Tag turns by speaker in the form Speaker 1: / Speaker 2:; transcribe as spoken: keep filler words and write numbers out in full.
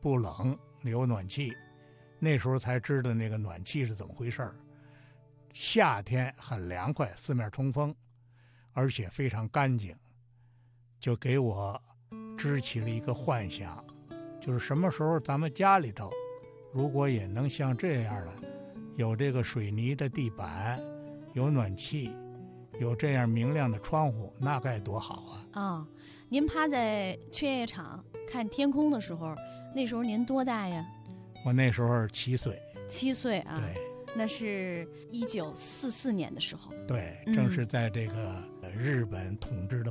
Speaker 1: 不冷，有暖气。那时候才知道那个暖气是怎么回事儿。夏天很凉快，四面通风，而且非常干净，就给我支起了一个幻想，就是什么时候咱们家里头如果也能像这样的，有这个水泥的地板，有暖气，有这样明亮的窗户，那该多好啊！
Speaker 2: 啊、哦，您趴在劝业场看天空的时候，那时候您多大呀？
Speaker 1: 我那时候七岁。
Speaker 2: 七岁啊？
Speaker 1: 对，
Speaker 2: 那是一九四四年的时候。
Speaker 1: 对，正是在这个日本统治的